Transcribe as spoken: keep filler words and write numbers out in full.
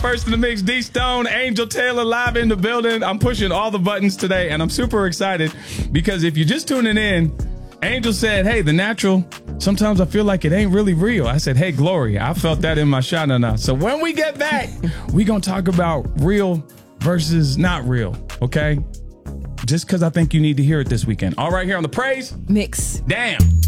first in the mix, D Stone, Angel Taylor live in the building. I'm pushing all the buttons today, and I'm super excited because if you're just tuning in, Angel said, hey, the natural, sometimes I feel like it ain't really real. I said, hey, Glory, I felt that in my shana. So when we get back, we going to talk about real versus not real, okay? Just because I think you need to hear it this weekend. All right, here on the Praise Mix. Damn.